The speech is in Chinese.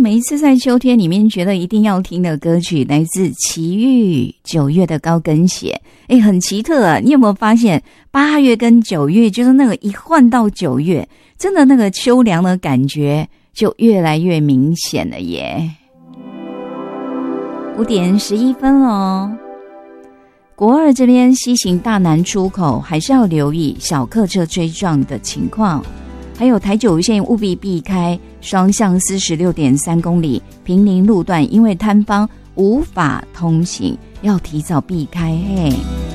每一次在秋天里面觉得一定要听的歌曲来自齐豫9月的高跟鞋。很奇特啊，你有没有发现8月跟9月就是那个一换到9月，真的那个秋凉的感觉就越来越明显了耶。5点11分咯。国2这边西行大南出口还是要留意小客车追撞的情况，还有台9线务必避开双向46.3公里平林路段，因为摊方无法通行，要提早避开嘿。